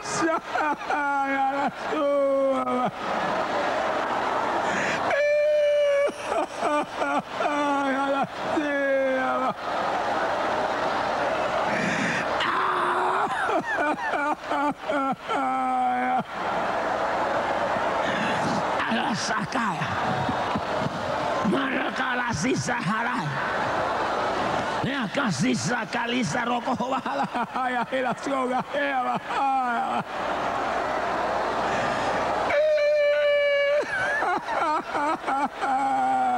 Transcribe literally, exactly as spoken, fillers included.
Sakaya Marakala sisa harai ya kasisa kalisa roko wala ya ila sioga ya